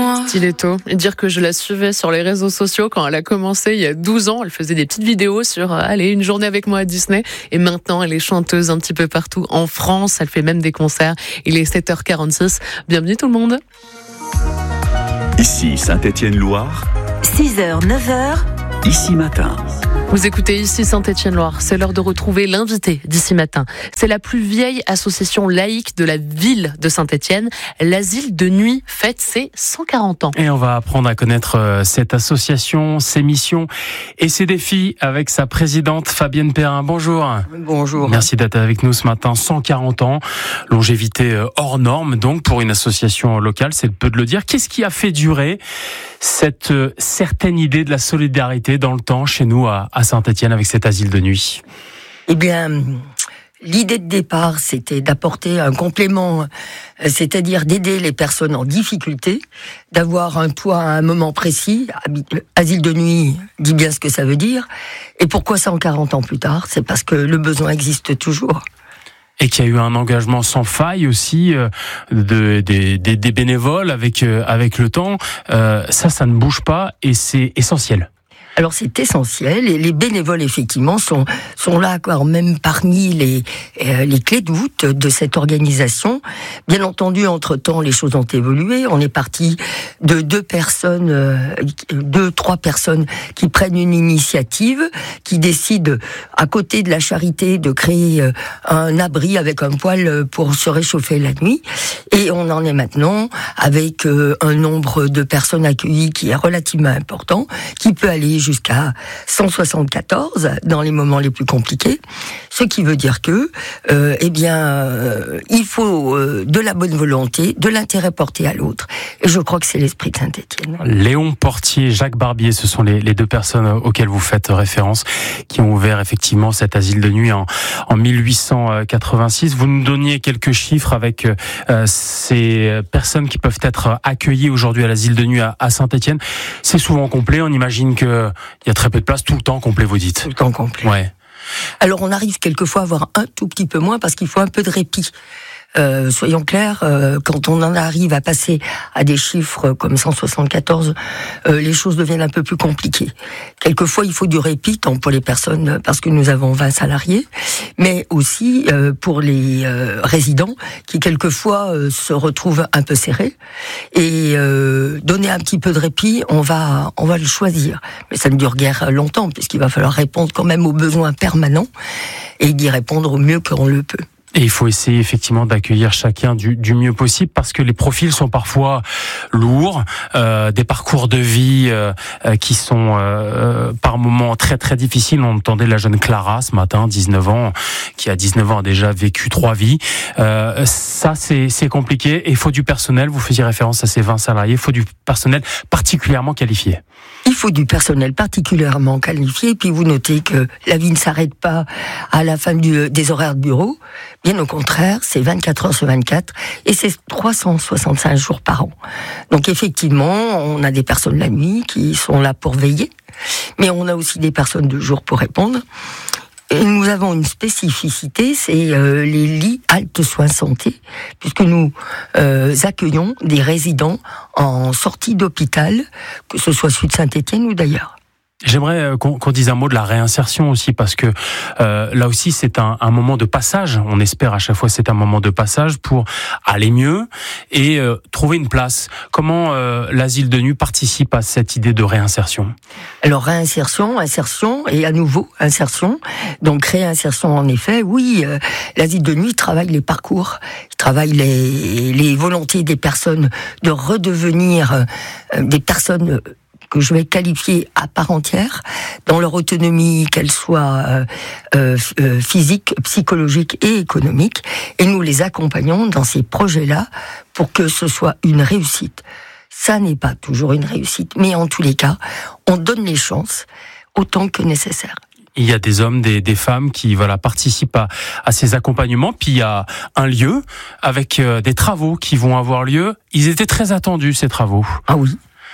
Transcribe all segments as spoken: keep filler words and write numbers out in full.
moi. Stiletto. Et dire que je la suivais sur les réseaux sociaux quand elle a commencé il y a douze ans. Elle faisait des petites vidéos sur, euh, allez, une journée avec moi à Disney. Et maintenant, elle est chanteuse un petit peu partout en France. Elle fait même des concerts. Il est sept heures quarante-six. Bienvenue tout le monde. Ici Saint-Étienne-Loire. six heures, neuf heures. Ici Matin. Vous écoutez ici Saint-Étienne-Loire. C'est l'heure de retrouver l'invité d'ici matin. C'est la plus vieille association laïque de la ville de Saint-Étienne. L'Asile de Nuit fête ses cent quarante ans. Et on va apprendre à connaître cette association, ses missions et ses défis avec sa présidente Fabienne Perrin. Bonjour. Bonjour. Merci d'être avec nous ce matin. cent quarante ans, longévité hors norme donc pour une association locale, c'est peu de le dire. Qu'est-ce qui a fait durer cette certaine idée de la solidarité dans le temps chez nous à, à Saint-Étienne avec cet asile de nuit? Eh bien, l'idée de départ, c'était d'apporter un complément, c'est-à-dire d'aider les personnes en difficulté, d'avoir un toit à un moment précis. Asile de nuit dit bien ce que ça veut dire. Et pourquoi cent quarante ans plus tard? C'est parce que le besoin existe toujours. Et qu'il y a eu un engagement sans faille aussi euh, de, de, de, des bénévoles avec, euh, avec le temps. Euh, ça, ça ne bouge pas et c'est essentiel. Alors c'est essentiel et les bénévoles effectivement sont sont là quand même parmi les euh, les clés de voûte de cette organisation. Bien entendu, entre-temps les choses ont évolué. On est parti de deux personnes, euh, deux trois personnes qui prennent une initiative, qui décident à côté de la charité de créer euh, un abri avec un poêle pour se réchauffer la nuit. Et on en est maintenant avec euh, un nombre de personnes accueillies qui est relativement important, qui peut aller jusqu'à cent soixante-quatorze dans les moments les plus compliqués, ce qui veut dire que, euh, eh bien, euh, il faut euh, de la bonne volonté, de l'intérêt porté à l'autre, et je crois que c'est l'esprit de Saint-Étienne. Léon Portier, Jacques Barbier, ce sont les, les deux personnes auxquelles vous faites référence, qui ont ouvert effectivement cet asile de nuit en, en mille huit cent quatre-vingt-six. Vous nous donniez quelques chiffres avec euh, ces personnes qui peuvent être accueillies aujourd'hui à l'asile de nuit à, à Saint-Étienne. C'est souvent complet, on imagine que il y a très peu de place, tout le temps complet, vous dites. Tout le temps complet. Ouais. Alors on arrive quelquefois à avoir un tout petit peu moins parce qu'il faut un peu de répit. Euh, soyons clairs, euh, quand on en arrive à passer à des chiffres comme cent soixante-quatorze, euh, les choses deviennent un peu plus compliquées. Quelquefois, il faut du répit, tant pour les personnes, parce que nous avons vingt salariés, mais aussi euh, pour les euh, résidents qui quelquefois euh, se retrouvent un peu serrés. Et euh, donner un petit peu de répit, on va, on va le choisir. Mais ça ne dure guère longtemps, puisqu'il va falloir répondre quand même aux besoins permanents et d'y répondre au mieux qu'on le peut. Et il faut essayer effectivement d'accueillir chacun du, du mieux possible parce que les profils sont parfois lourds, euh, des parcours de vie euh, qui sont euh, par moments très très difficiles. On entendait la jeune Clara ce matin, dix-neuf ans, qui à dix-neuf ans a déjà vécu trois vies. Euh, ça c'est, c'est compliqué et il faut du personnel. Vous faisiez référence à ces vingt salariés. Il faut du personnel particulièrement qualifié. Il faut du personnel particulièrement qualifié. Et puis vous notez que la vie ne s'arrête pas à la fin du, des horaires de bureau. Bien au contraire, c'est vingt-quatre heures sur vingt-quatre et c'est trois cent soixante-cinq jours par an. Donc effectivement, on a des personnes la nuit qui sont là pour veiller, mais on a aussi des personnes de jour pour répondre. Et nous avons une spécificité, c'est euh, les lits halte soins santé, puisque nous euh, accueillons des résidents en sortie d'hôpital, que ce soit celui de Saint-Étienne ou d'ailleurs. J'aimerais qu'on, qu'on dise un mot de la réinsertion aussi, parce que euh, là aussi c'est un, un moment de passage. On espère à chaque fois c'est un moment de passage pour aller mieux et euh, trouver une place. Comment euh, l'asile de nuit participe à cette idée de réinsertion? Alors réinsertion, insertion et à nouveau insertion. Donc réinsertion en effet, oui. Euh, l'asile de nuit travaille les parcours, il travaille les, les volontés des personnes de redevenir euh, des personnes que je vais qualifier à part entière, dans leur autonomie, qu'elle soit euh, euh, physique, psychologique et économique, et nous les accompagnons dans ces projets-là pour que ce soit une réussite. Ça n'est pas toujours une réussite, mais en tous les cas, on donne les chances autant que nécessaire. Il y a des hommes, des, des femmes qui voilà participent à, à ces accompagnements. Puis il y a un lieu avec euh, des travaux qui vont avoir lieu. Ils étaient très attendus, ces travaux. Ah oui.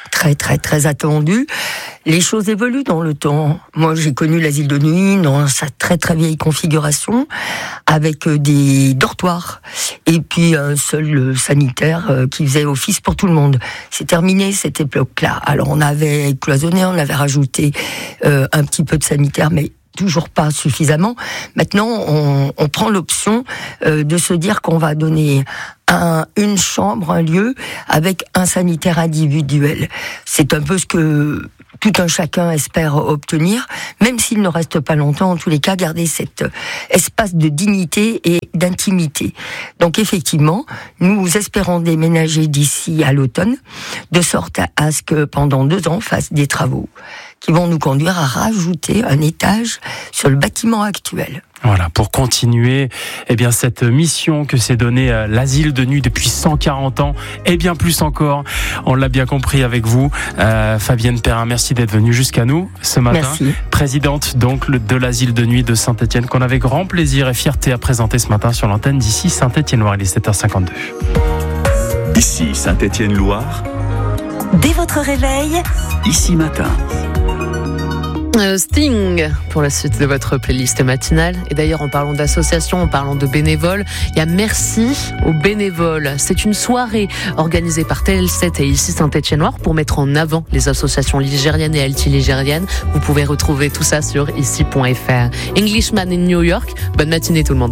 très très très attendu. Les choses évoluent dans le temps. Moi, j'ai connu l'asile de nuit dans sa très très vieille configuration, avec des dortoirs et puis un seul sanitaire qui faisait office pour tout le monde. C'est terminé cette époque-là. Alors on avait cloisonné, on avait rajouté euh, un petit peu de sanitaire, mais toujours pas suffisamment. Maintenant, on, on prend l'option euh, de se dire qu'on va donner un, une chambre, un lieu, avec un sanitaire individuel. C'est un peu ce que tout un chacun espère obtenir, même s'il ne reste pas longtemps, en tous les cas, garder cet espace de dignité et d'intimité. Donc effectivement, nous espérons déménager d'ici à l'automne, de sorte à ce que pendant deux ans, on fasse des travaux qui vont nous conduire à rajouter un étage sur le bâtiment actuel. Voilà, pour continuer, eh bien, cette mission que s'est donnée euh, l'asile de nuit depuis cent quarante ans, et bien plus encore. On l'a bien compris avec vous. Euh, Fabienne Perrin, merci d'être venue jusqu'à nous ce matin. Merci. Présidente, donc, de l'asile de nuit de Saint-Étienne, qu'on avait grand plaisir et fierté à présenter ce matin sur l'antenne d'ici Saint-Étienne-Loire. Il est sept heures cinquante-deux. Ici Saint-Étienne-Loire. Dès votre réveil, Ici Matin. Euh, Sting pour la suite de votre playlist matinale. Et d'ailleurs, en parlant d'associations, en parlant de bénévoles, il y a Merci aux bénévoles. C'est une soirée organisée par T L sept et ici Saint-Étienne-Loire pour mettre en avant les associations ligériennes et altiligériennes. Vous pouvez retrouver tout ça sur ici point f r. Englishman in New York. Bonne matinée tout le monde.